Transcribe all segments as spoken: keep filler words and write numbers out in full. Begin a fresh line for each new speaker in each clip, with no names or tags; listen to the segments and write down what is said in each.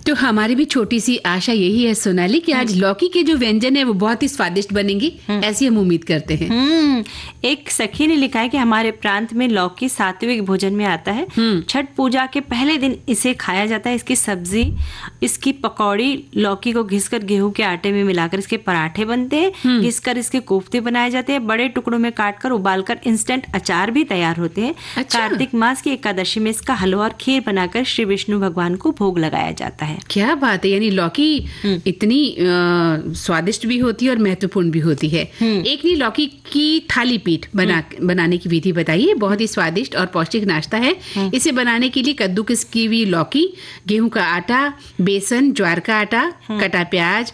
तो हमारी भी छोटी सी आशा यही है सोनाली कि आज लौकी के जो व्यंजन है वो बहुत ही स्वादिष्ट बनेंगे, ऐसी हम उम्मीद करते हैं।
हम्म एक सखी ने लिखा है कि हमारे प्रांत में लौकी सात्विक भोजन में आता है। छठ पूजा के पहले दिन इसे खाया जाता है। इसकी सब्जी, इसकी पकौड़ी, लौकी को घिसकर गेहूं के आटे में मिलाकर इसके पराठे बनते हैं, घिसकर इसके कोफ्ते बनाए जाते हैं, बड़े टुकड़ों में काटकर उबालकर इंस्टेंट अचार भी तैयार होते हैं।
अच्छा।
कार्तिक मास की एकादशी में इसका हलवा और खीर बनाकर श्री विष्णु भगवान को भोग लगाया जाता है।
क्या बात है, यानी लौकी इतनी आ, स्वादिष्ट भी होती है और महत्वपूर्ण भी होती है। एक ने लौकी की थाली पीठ बना बनाने की विधि बताइए। बहुत ही स्वादिष्ट और पौष्टिक नाश्ता है। इसे बनाने के लिए कद्दूकस की हुई लौकी, गेहूं का आटा, बेसन, ज्वार का आटा, कटा प्याज,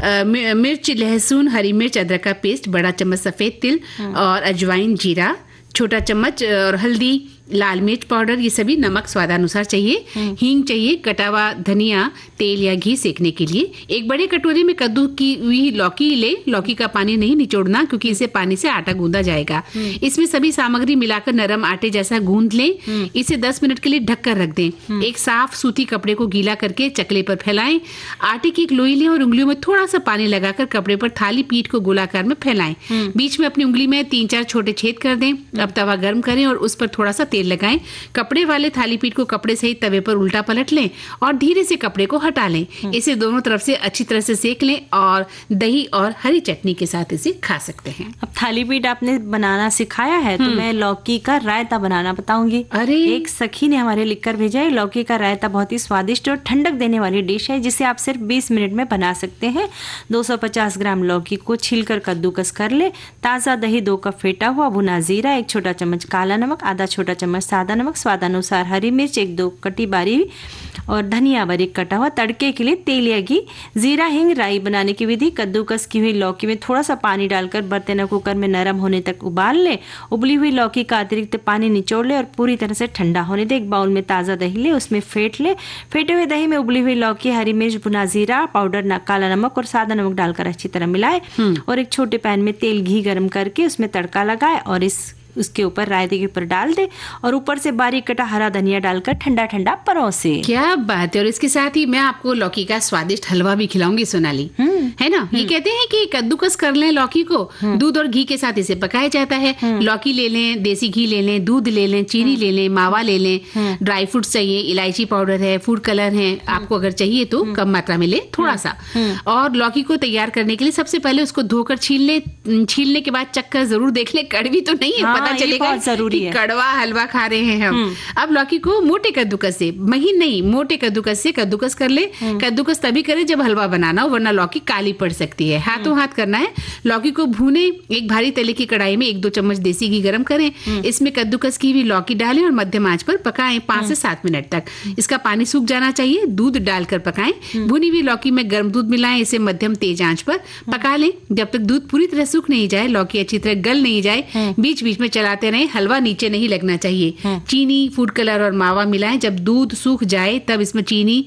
मिर्च, लहसुन, हरी मिर्च, अदरक का पेस्ट, बड़ा चम्मच सफेद तिल और अजवाइन, जीरा, छोटा चम्मच और हल्दी, लाल मिर्च पाउडर, ये सभी, नमक स्वादानुसार चाहिए, हींग चाहिए, कटा हुआ धनिया, तेल या घी सेकने के लिए। एक बड़े कटोरे में कद्दू की हुई लौकी ले। लौकी का पानी नहीं निचोड़ना क्योंकि इसे पानी से आटा गूंदा जाएगा। इसमें सभी सामग्री मिलाकर नरम आटे जैसा गूंद लें। इसे दस मिनट के लिए ढककर रख दें। एक साफ सूती कपड़े को गीला करके चकले पर फैलाएं। आटे की एक लोई लें और उंगलियों में थोड़ा सा पानी लगाकर कपड़े पर थाली पीठ को गोलाकार में फैलाएं। बीच में अपनी उंगली में तीन चार छोटे छेद कर दें। अब तवा गर्म करें और उस पर थोड़ा सा तेल लगाएं। कपड़े वाले थाली पीठ को कपड़े सहित तवे पर उल्टा पलट लें और धीरे से कपड़े को हटा लें। इसे दोनों तरफ से अच्छी तरह से सेक लें और दही और हरी चटनी के साथ इसे खा सकते हैं।
अब थाली पीठ आपने बनाना सिखाया है तो मैं लौकी का रायता बनाना बताऊंगी।
अरे,
एक सखी ने हमारे लिखकर भेजा है। लौकी का रायता बहुत ही स्वादिष्ट और ठंडक देने वाली डिश है जिसे आप सिर्फ बीस मिनट में बना सकते हैं। दो सौ पचास ग्राम लौकी को छीलकर कद्दूकस कर ले। ताजा दही, दो कप फेटा हुआ भुना जीरा, एक छोटा चम्मच काला नमक, आधा छोटा चम्मच सादा नमक, स्वादानुसार हरी मिर्च, एक दो कटी बारी और धनिया बारीक कटा हुआ। तड़के के लिए तेल या घी, जीरा, हींग, राई। बनाने की विधि: कद्दूकस की हुई लौकी में थोड़ा सा पानी डालकर बर्तन या कुकर में नरम होने तक उबाल ले। उबली हुई लौकी का अतिरिक्त पानी निचोड़ ले और पूरी तरह से ठंडा होने दे। एक बाउल में ताज़ा दही ले, उसमें फेंट ले। फेंटे हुए दही में उबली हुई लौकी, हरी मिर्च, भुना जीरा पाउडर, काला नमक और सादा नमक डालकर अच्छी तरह मिलाए और एक छोटे पैन में तेल घी गर्म करके उसमें तड़का लगाए और इस उसके ऊपर रायते के ऊपर डाल दे और ऊपर से बारीक कटा हरा धनिया डालकर ठंडा ठंडा परोसे।
क्या बात है। और इसके साथ ही मैं आपको लौकी का स्वादिष्ट हलवा भी खिलाऊंगी सोनाली, है ना। ये कहते हैं कि कद्दूकस कर लें लौकी को, दूध और घी के साथ इसे पकाया जाता है। लौकी ले लें, देसी घी ले लें, दूध ले लें, चीनी ले लें, मावा ले लें, ड्राई फ्रूट्स चाहिए, इलायची पाउडर है, फूड कलर है, आपको अगर चाहिए तो कम मात्रा में ले थोड़ा सा। और लौकी को तैयार करने के लिए सबसे पहले उसको धोकर छील लें। छीलने के बाद चक्कर जरूर देख ले, कड़वी तो नहीं है, पता चलेगा
जरूरी
कि
है।
कड़वा हलवा खा रहे हैं हम। अब लौकी को मोटे कद्दूकस से, महीन नहीं, मोटे कद्दूकस से कद्दूकस कर ले। कद्दूकस तभी करें जब हलवा बनाना हो, वरना लौकी काली पड़ सकती है। हाथों हाथ करना है। लौकी को भूने। एक भारी तले की कढ़ाई में एक दो चम्मच देसी घी गरम करें। इसमें कद्दूकस की हुई लौकी डालें और मध्यम आंच पर पकाएं पांच से सात मिनट तक। इसका पानी सूख जाना चाहिए। दूध डालकर पकाएं। भुनी हुई लौकी में गर्म दूध मिलाएं। इसे मध्यम तेज आंच पर पका लें जब तक दूध पूरी तरह सूख नहीं जाए, लौकी अच्छी तरह गल नहीं जाए। बीच बीच में चलाते रहें। हलवा नीचे नहीं लगना चाहिए। चीनी, फूड कलर और मावा मिलाएं। जब दूध सूख जाए तब इसमें चीनी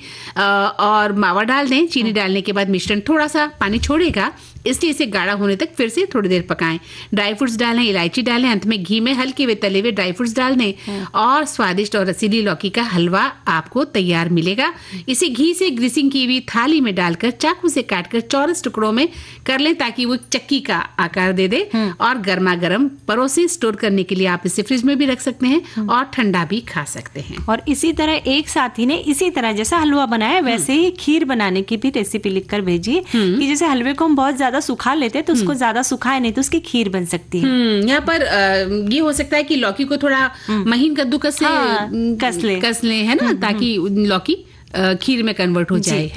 और मावा डाल दें। चीनी डालने के बाद मिश्रण थोड़ा सा पानी छोड़ेगा, इसलिए इसे गाढ़ा होने तक फिर से थोड़ी देर पकाएं। ड्राई फ्रूट्स डालें, इलायची डालें, अंत में घी में हल्के हुए तले हुए ड्राई फ्रूट्स डाल दें और स्वादिष्ट और रसीली लौकी का हलवा आपको तैयार मिलेगा। इसे घी से ग्रीसिंग की हुई थाली में डालकर चाकू से काटकर चौरस टुकड़ों में कर लें ताकि वो चक्की का आकार दे दे और गर्मा गर्म परोसे। स्टोर करने के लिए आप इसे फ्रिज में भी रख सकते हैं और ठंडा भी खा सकते हैं।
और इसी तरह एक साथी ने इसी तरह जैसा हलवा बनाया वैसे ही खीर बनाने की भी रेसिपी लिखकर भेजी कि जैसे हलवे को हम बहुत ज्यादा सुखा लेते हैं तो उसको ज्यादा सुखाए नहीं तो उसकी खीर बन सकती है।
यहाँ पर ये हो सकता है कि लौकी को थोड़ा महीन कद्दूकस से
हाँ, कस ले
कस ले, है ना, ताकि लौकी खीर में कन्वर्ट हो जाए।